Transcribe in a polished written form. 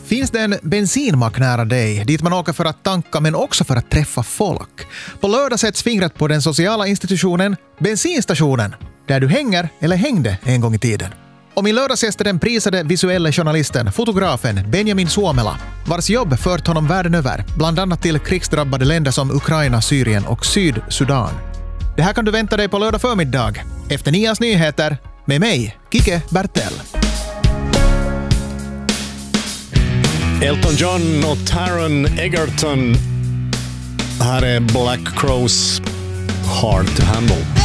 Finns det en bensinmack nära dig dit man åker för att tanka men också för att träffa folk? På lördag sätts fingret på den sociala institutionen bensinstationen, där du hänger eller hängde en gång i tiden. Och min lördagsgäst är den prisade visuella journalisten, fotografen Benjamin Suomela, vars jobb fört honom världen över, bland annat till krigsdrabbade länder som Ukraina, Syrien och Sydsudan. Det här kan du vänta dig på lördag förmiddag, efter 9:s nyheter, med mig, Kike Bertel. Elton John och Taron Egerton. Här är Black Crowes Hard to Handle.